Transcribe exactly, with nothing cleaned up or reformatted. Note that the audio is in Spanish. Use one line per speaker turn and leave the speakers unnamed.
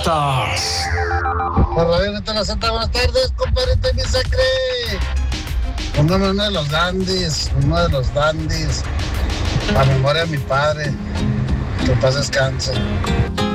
Fiestas.
Por la vida de la Santa, buenas tardes, compadrito y mi sacre. Póngame uno de los dandies, uno de los dandies. A memoria de mi padre. Que paz descanse.